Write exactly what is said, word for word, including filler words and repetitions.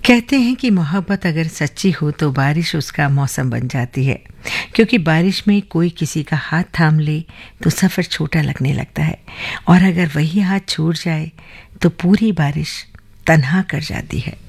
कहते हैं कि मोहब्बत अगर सच्ची हो तो बारिश उसका मौसम बन जाती है, क्योंकि बारिश में कोई किसी का हाथ थाम ले तो सफ़र छोटा लगने लगता है, और अगर वही हाथ छूट जाए तो पूरी बारिश तन्हा कर जाती है।